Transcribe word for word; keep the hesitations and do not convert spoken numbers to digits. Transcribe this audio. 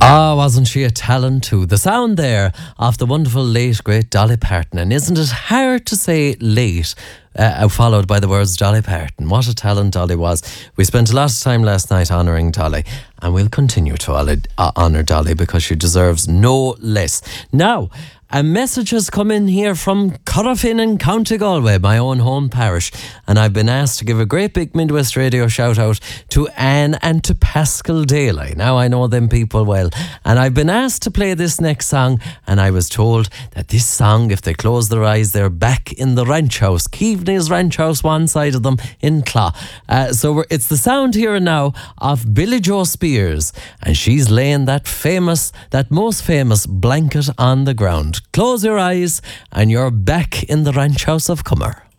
Ah, wasn't she a talent too? The sound there of the wonderful late great Dolly Parton. And isn't it hard to say late, uh, followed by the words Dolly Parton? What a talent Dolly was. We spent a lot of time last night honouring Dolly, and we'll continue to uh, honour Dolly because she deserves no less. Now, a message has come in here from Corofin in County Galway, my own home parish, and I've been asked to give a great big Midwest Radio shout out to Anne and to Pascal Daly. Now I know them people well, and I've been asked to play this next song, and I was told that this song, if they close their eyes, they're back in the ranch house, Keaveney's ranch house, one side of them in Clough. Uh, so we're, it's the sound here and now of Billy Joe Spears, and she's laying that famous, that most famous blanket on the ground. Close your eyes and you're back in the ranch house of Cummer.